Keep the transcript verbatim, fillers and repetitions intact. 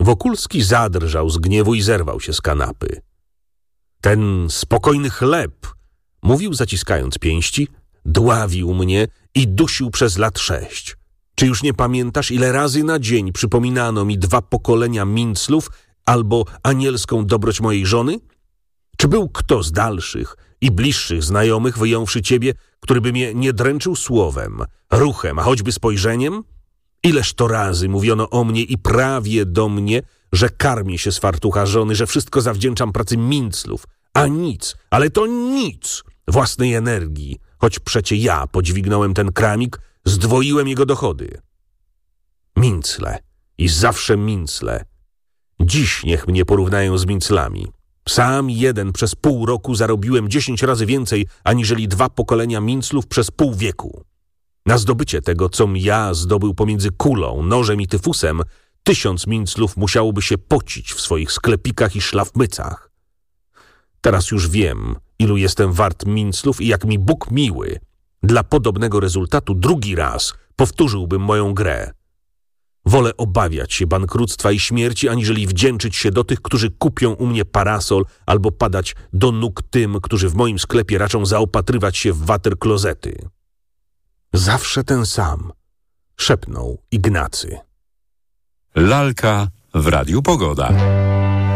Wokulski zadrżał z gniewu i zerwał się z kanapy. Ten spokojny chleb, mówił zaciskając pięści, dławił mnie i dusił przez lat sześć. Czy już nie pamiętasz, ile razy na dzień przypominano mi dwa pokolenia Minclów albo anielską dobroć mojej żony? Czy był kto z dalszych i bliższych znajomych, wyjąwszy ciebie, który by mnie nie dręczył słowem, ruchem, a choćby spojrzeniem? Ileż to razy mówiono o mnie i prawie do mnie, że karmię się z fartucha żony, że wszystko zawdzięczam pracy Minclów, a nic, ale to nic własnej energii, choć przecie ja podźwignąłem ten kramik, zdwoiłem jego dochody. Mincle i zawsze Mincle. Dziś niech mnie porównają z Minclami. Sam jeden przez pół roku zarobiłem dziesięć razy więcej, aniżeli dwa pokolenia Minclów przez pół wieku. Na zdobycie tego, com ja zdobył pomiędzy kulą, nożem i tyfusem, tysiąc Minclów musiałoby się pocić w swoich sklepikach i szlafmycach. Teraz już wiem, ilu jestem wart Minclów i jak mi Bóg miły. Dla podobnego rezultatu drugi raz powtórzyłbym moją grę. Wolę obawiać się bankructwa i śmierci, aniżeli wdzięczyć się do tych, którzy kupią u mnie parasol, albo padać do nóg tym, którzy w moim sklepie raczą zaopatrywać się w water klozety. Zawsze ten sam, szepnął Ignacy. Lalka w Radiu Pogoda.